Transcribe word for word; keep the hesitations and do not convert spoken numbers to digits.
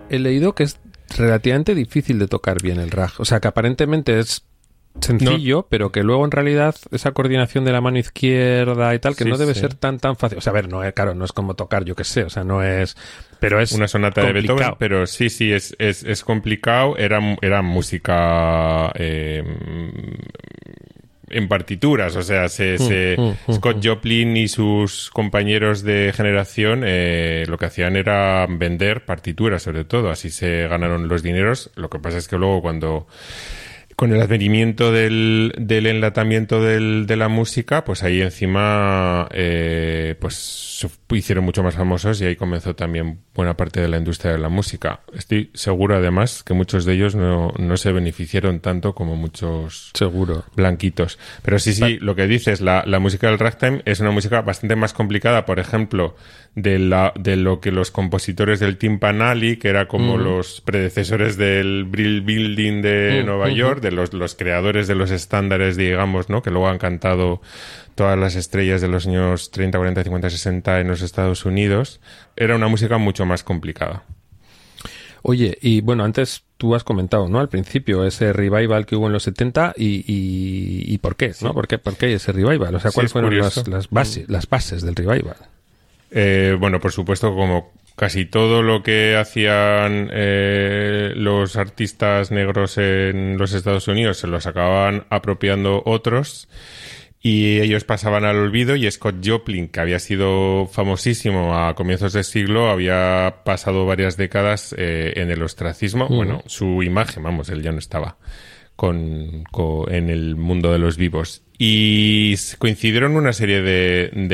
he leído que es relativamente difícil de tocar bien el rag. O sea, que aparentemente es sencillo, no. pero que luego en realidad esa coordinación de la mano izquierda y tal, que sí, no debe sí. ser tan tan fácil. O sea, a ver, no es, claro, no es como tocar, yo qué sé, o sea, no es... Pero es una sonata complicado. de Beethoven, pero sí, sí, es, es, es complicado. Era, era música... Eh, en partituras, o sea, se, mm, se, mm, Scott mm. Joplin y sus compañeros de generación eh, lo que hacían era vender partituras, sobre todo, así se ganaron los dineros. Lo que pasa es que luego cuando con el advenimiento del, del enlatamiento del, de la música, pues ahí encima eh, pues se hicieron mucho más famosos y ahí comenzó también buena parte de la industria de la música. Estoy seguro además que muchos de ellos no, no se beneficiaron tanto como muchos seguro blanquitos. Pero sí, sí, lo que dices, la, la música del ragtime es una música bastante más complicada, por ejemplo, de, la, de lo que los compositores del Timpanali, que era como uh-huh. los predecesores del Brill Building de uh-huh. Nueva York, de los, los creadores de los estándares, digamos, ¿no? Que luego han cantado todas las estrellas de los años treinta, cuarenta, cincuenta, sesenta en los Estados Unidos. Era una música mucho más complicada. Oye, y bueno, antes tú has comentado, ¿no? Al principio, ese revival que hubo en los setenta y, y, y ¿por qué? ¿No? ¿Por qué, por qué ese revival? O sea, ¿cuáles sí, fueron las, las, bases, las bases del revival? Eh, bueno, por supuesto, como casi todo lo que hacían eh, los artistas negros en los Estados Unidos se los acababan apropiando otros y ellos pasaban al olvido, y Scott Joplin, que había sido famosísimo a comienzos del siglo, había pasado varias décadas eh, en el ostracismo. Uh-huh. Bueno, su imagen, vamos, él ya no estaba con, con, en el mundo de los vivos. Y coincidieron una serie de, de